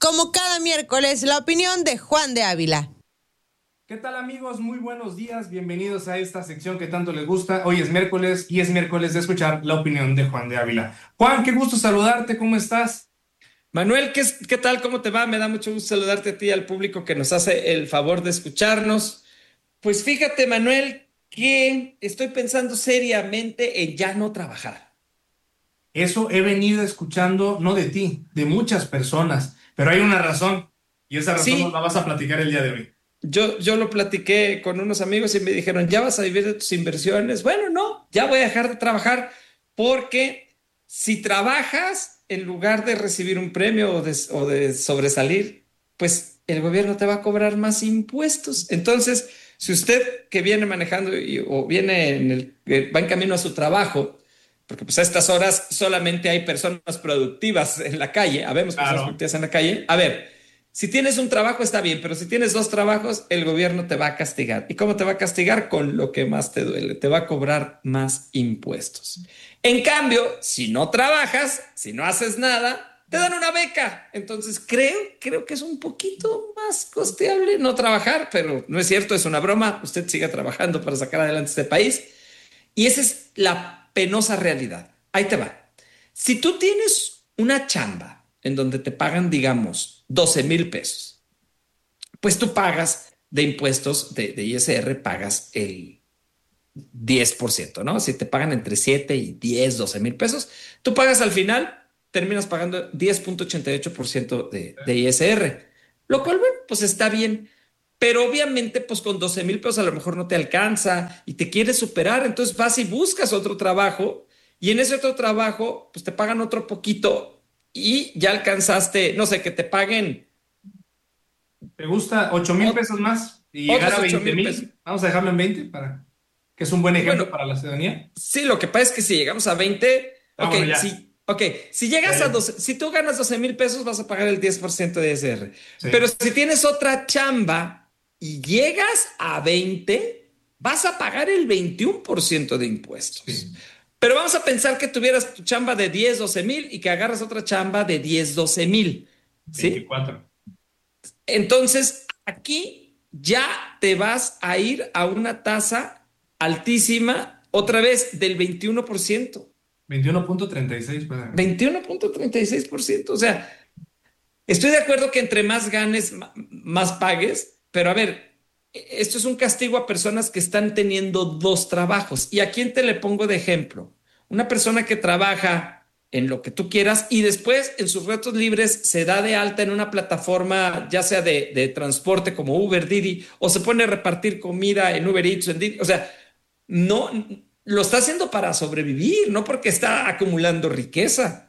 como cada miércoles, la opinión de Juan de Ávila. ¿Qué tal, amigos? Muy buenos días. Bienvenidos a esta sección que tanto les gusta. Hoy es miércoles y es miércoles de escuchar la opinión de Juan de Ávila. Juan, qué gusto saludarte. ¿Cómo estás? Manuel, ¿qué tal? ¿Cómo te va? Me da mucho gusto saludarte a ti y al público que nos hace el favor de escucharnos. Pues fíjate, Manuel, que estoy pensando seriamente en ya no trabajar. Eso he venido escuchando, no de ti, de muchas personas, pero hay una razón y esa razón nos la Sí, vas a platicar el día de hoy. yo lo platiqué con unos amigos y me dijeron, ¿ya vas a vivir de tus inversiones? Bueno, no, ya voy a dejar de trabajar porque si trabajas, en lugar de recibir un premio o de sobresalir, pues el gobierno te va a cobrar más impuestos. Entonces, si usted que viene manejando o viene va en camino a su trabajo, porque pues a estas horas solamente hay personas productivas en la calle, habemos personas Claro. productivas en la calle, a ver. Si tienes un trabajo está bien, pero si tienes dos trabajos, el gobierno te va a castigar. ¿Y cómo te va a castigar? Con lo que más te duele. Te va a cobrar más impuestos. En cambio, si no trabajas, si no haces nada, te dan una beca. Entonces creo que es un poquito más costeable no trabajar, pero no es cierto, es una broma. Usted siga trabajando para sacar adelante este país. Y esa es la penosa realidad. Ahí te va. Si tú tienes una chamba en donde te pagan, digamos, 12,000 pesos, pues tú pagas de impuestos de ISR, pagas el 10%, ¿no? Si te pagan entre 7 y 10, 12,000 pesos, tú pagas al final, terminas pagando 10,88% de ISR, lo cual, bueno, pues está bien. Pero obviamente, pues con 12,000 pesos a lo mejor no te alcanza y te quieres superar. Entonces vas y buscas otro trabajo y en ese otro trabajo, pues te pagan otro poquito y ya alcanzaste, no sé, que te paguen ¿Te gusta 8,000 pesos más y llegar otros a ocho 20 mil pesos. mil? Vamos a dejarlo en 20 para que es un buen ejemplo Bueno, para la ciudadanía. sí, lo que pasa es que si llegamos a 20, Ah, ok, bueno, ya. sí, ok, si llegas a 12, si tú ganas 12,000 pesos, vas a pagar el 10% de ISR. Pero Sí. si tienes otra chamba y llegas a 20, vas a pagar el 21% de impuestos. Sí. Pero vamos a pensar que tuvieras tu chamba de 10, 12,000 y que agarras otra chamba de 10, 12,000, ¿sí? 24. Entonces, aquí ya te vas a ir a una tasa altísima, otra vez del 21%. 21,36, pues. 21,36%. O sea, estoy de acuerdo que entre más ganes, más pagues, pero a ver, esto es un castigo a personas que están teniendo dos trabajos. ¿Y a quién te le pongo de ejemplo? Una persona que trabaja en lo que tú quieras y después en sus ratos libres se da de alta en una plataforma, ya sea de transporte como Uber, Didi, o se pone a repartir comida en Uber Eats, en Didi. O sea, no lo está haciendo para sobrevivir, no porque está acumulando riqueza.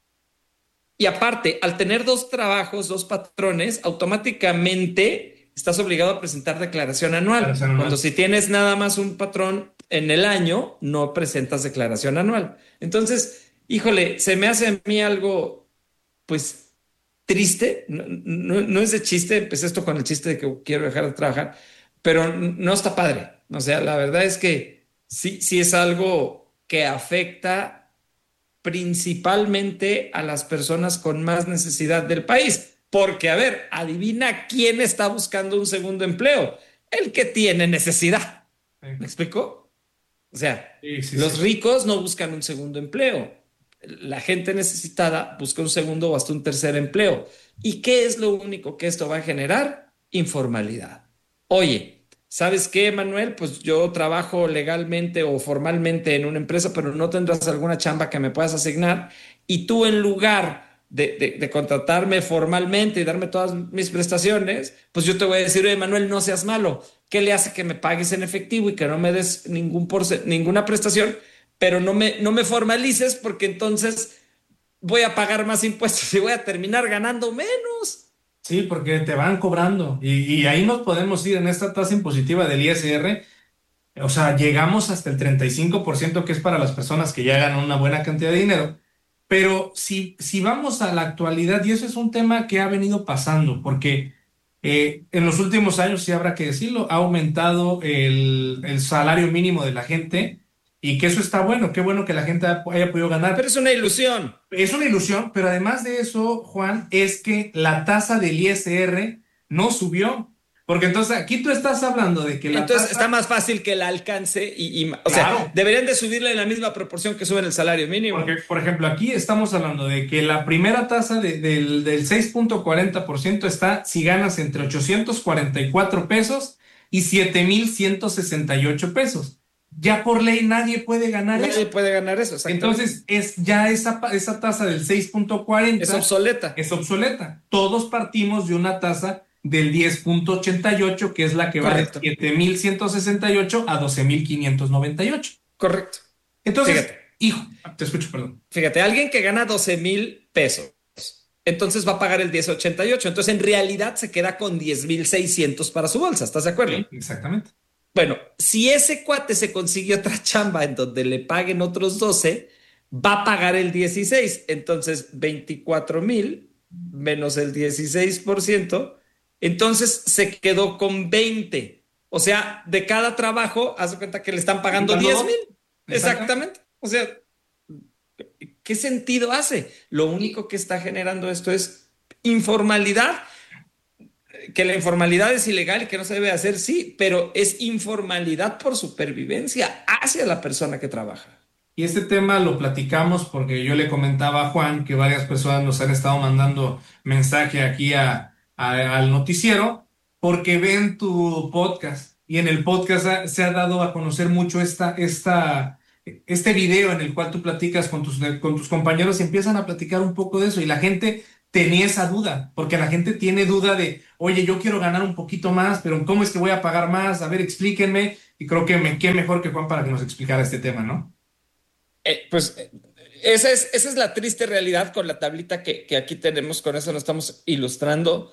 Y aparte, al tener dos trabajos, dos patrones, automáticamente estás obligado a presentar declaración Para anual. ser Cuando normal. si tienes nada más un patrón en el año, no presentas declaración anual. Entonces, híjole, se me hace a mí algo, pues, triste. No es de chiste, empecé esto con el chiste de que quiero dejar de trabajar, pero no está padre. O sea, la verdad es que sí es algo que afecta principalmente a las personas con más necesidad del país. Porque, a ver, adivina quién está buscando un segundo empleo. El que tiene necesidad. ¿Me Sí, explico? O sea, sí, sí, los sí. ricos no buscan un segundo empleo. La gente necesitada busca un segundo o hasta un tercer empleo. ¿Y qué es lo único que esto va a generar? Informalidad. Oye, ¿sabes qué, Manuel? Pues yo trabajo legalmente o formalmente en una empresa, pero no tendrás alguna chamba que me puedas asignar. Y tú, en lugar de contratarme formalmente y darme todas mis prestaciones, pues yo te voy a decir, oye, Manuel, no seas malo. ¿Qué le hace que me pagues en efectivo y que no me des ninguna prestación, pero no me formalices porque entonces voy a pagar más impuestos y voy a terminar ganando menos? Sí, porque te van cobrando y ahí nos podemos ir en esta tasa impositiva del ISR. O sea, llegamos hasta el 35% que es para las personas que ya ganan una buena cantidad de dinero. Pero si vamos a la actualidad, y eso es un tema que ha venido pasando, porque en los últimos años, sí habrá que decirlo, ha aumentado el salario mínimo de la gente y que eso está bueno, qué bueno que la gente haya podido ganar. Pero es una ilusión. Es una ilusión, pero además de eso, Juan, es que la tasa del ISR no subió. Porque entonces aquí tú estás hablando de que la Entonces tasa... está más fácil que la alcance o sea, Claro, deberían de subirle en la misma proporción que suben el salario mínimo. porque, por ejemplo, aquí estamos hablando de que la primera tasa del 6.40% está si ganas entre 844 pesos y 7,168 pesos. Ya por ley nadie puede ganar Nadie eso. puede ganar eso, exactamente. Entonces, ya esa tasa del Es 6.40 obsoleta. es obsoleta. Todos partimos de una tasa del 10.88, que es la que va de Correcto, 7,168 a 12,598. correcto. Entonces, Fíjate, hijo, te escucho, perdón. fíjate, alguien que gana 12,000 pesos, entonces va a pagar el 10,88. Entonces, en realidad se queda con 10,600 para su bolsa. ¿Estás de acuerdo? Sí, exactamente. Bueno, si ese cuate se consigue otra chamba en donde le paguen otros 12, va a pagar el 16. Entonces, 24,000 menos el 16%, entonces se quedó con 20. O sea, de cada trabajo, haz de cuenta que le están pagando Quitando 10,000. dos. Exactamente. Exactamente. O sea, ¿qué sentido hace? Lo único que está generando esto es informalidad. Que la informalidad es ilegal y que no se debe hacer, sí, pero es informalidad por supervivencia hacia la persona que trabaja. Y este tema lo platicamos porque yo le comentaba a Juan que varias personas nos han estado mandando mensaje aquí al noticiero porque ven tu podcast y en el podcast se ha dado a conocer mucho este video en el cual tú platicas con tus compañeros y empiezan a platicar un poco de eso y la gente tenía esa duda, porque la gente tiene duda de, oye, yo quiero ganar un poquito más, pero ¿cómo es que voy a pagar más? A ver, explíquenme. Y creo que qué mejor que Juan para que nos explicara este tema, ¿no? Pues esa es la triste realidad con la tablita que aquí tenemos, con eso nos estamos ilustrando.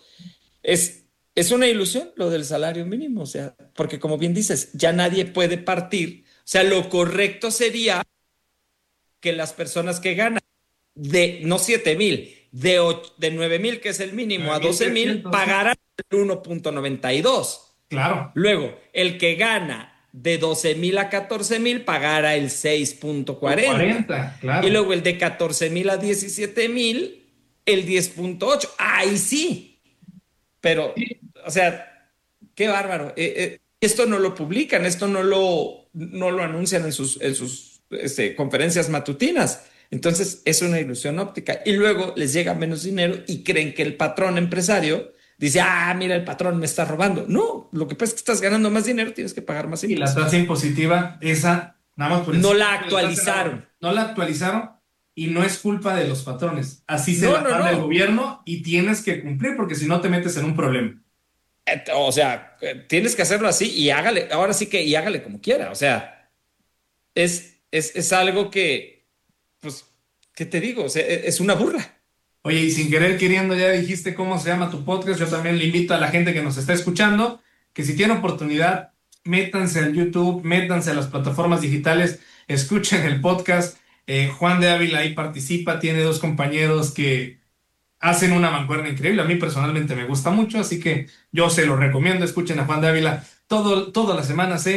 Es una ilusión lo del salario mínimo, o sea, porque como bien dices, ya nadie puede partir. O sea, lo correcto sería que las personas que ganan no 7,000, de 9,000, que es el mínimo, a 12,000, 9,300, sí. pagarán el 1.92. Claro. Luego, el que gana de 12,000 a 14,000 pagará el 6.40. 40, claro. Y luego el de 14,000 a 17,000, el 10.8. Ahí sí. Pero, o sea, qué bárbaro. Esto no lo publican, esto no lo anuncian en sus conferencias matutinas. Entonces es una ilusión óptica. Y luego les llega menos dinero y creen que el patrón empresario dice, mira, el patrón me está robando. No, lo que pasa es que estás ganando más dinero, tienes que pagar más Y la impuestos. tasa impositiva, esa, nada más por No eso. la actualizaron. No la actualizaron y no es culpa de los patrones. Así se No, la no, manda el no. gobierno y tienes que cumplir porque si no te metes en un problema. O sea, tienes que hacerlo así y hágale, ahora sí que y hágale como quiera. O sea, es algo que, pues, ¿qué te digo? O sea, es una burla. Oye, y sin querer queriendo ya dijiste cómo se llama tu podcast. Yo también le invito a la gente que nos está escuchando que si tiene oportunidad, métanse al YouTube, métanse a las plataformas digitales, escuchen el podcast. Juan de Ávila ahí participa, tiene dos compañeros que hacen una mancuerna increíble. A mí personalmente me gusta mucho, así que yo se lo recomiendo. Escuchen a Juan de Ávila todas las semanas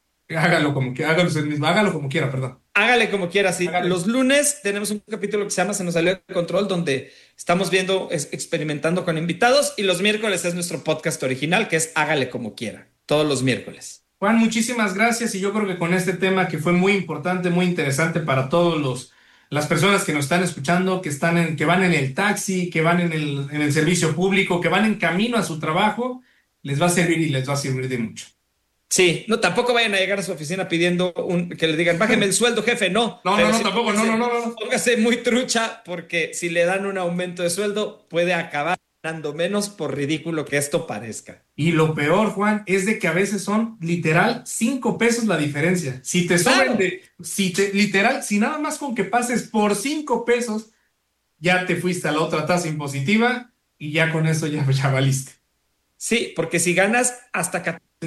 hágalo como quiera, perdón. Hágale como quiera. Sí. Hágale. Los lunes tenemos un capítulo que se llama Se nos salió de control, donde estamos viendo, experimentando con invitados, y los miércoles es nuestro podcast original, que es Hágale como quiera, todos los miércoles. Juan, muchísimas gracias y yo creo que con este tema que fue muy importante, muy interesante para todos las personas que nos están escuchando, que van en el taxi, que van en el servicio público, que van en camino a su trabajo, les va a servir y les va a servir de mucho. Sí, no, tampoco vayan a llegar a su oficina pidiendo que le digan, bájeme el sueldo, jefe, no. No, Pero no, sí tampoco, no. Póngase muy trucha, porque si le dan un aumento de sueldo, puede acabar ganando menos, por ridículo que esto parezca. Y lo peor, Juan, es de que a veces son literal 5 pesos la diferencia. Si te suben Claro. literal, si nada más con que pases por 5 pesos, ya te fuiste a la otra tasa impositiva y ya con eso ya valiste. Sí, porque si ganas hasta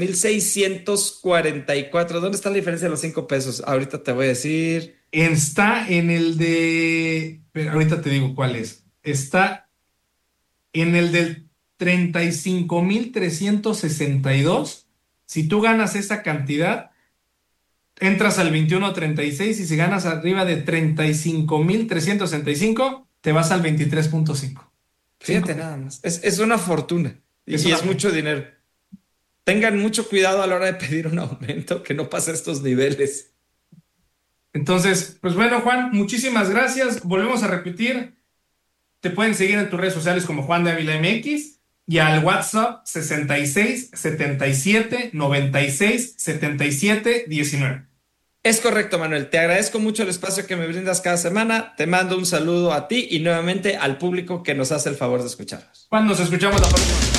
14,644, ¿dónde está la diferencia de los 5 pesos? Ahorita te voy a decir. Está en el pero ahorita te digo cuál es. Está en el del 35,362. Si tú ganas esa cantidad, entras al 21.36 y si ganas arriba de 35,365, te vas al 23.5. Fíjate nada más. Es una fortuna y es mucho dinero. Tengan mucho cuidado a la hora de pedir un aumento, que no pase estos niveles. Entonces, pues bueno, Juan, muchísimas gracias. Volvemos a repetir. Te pueden seguir en tus redes sociales como Juan de Ávila MX y al WhatsApp 66 77 96 77 19. Es correcto, Manuel. Te agradezco mucho el espacio que me brindas cada semana. Te mando un saludo a ti y nuevamente al público que nos hace el favor de escucharnos. Juan, nos escuchamos la próxima.